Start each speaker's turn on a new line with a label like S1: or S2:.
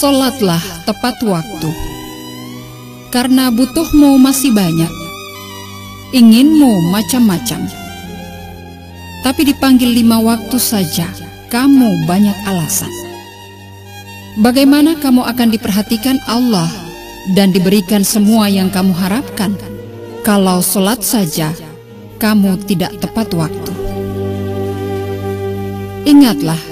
S1: Sholatlah tepat waktu, karena butuhmu masih banyak, inginmu macam-macam. Tapi dipanggil 5 waktu saja, kamu banyak alasan. Bagaimana kamu akan diperhatikan Allah dan diberikan semua yang kamu harapkan, kalau sholat saja kamu tidak tepat waktu? Ingatlah